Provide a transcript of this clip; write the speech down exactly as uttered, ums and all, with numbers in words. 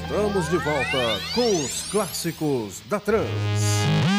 Estamos de volta com os clássicos da Trans.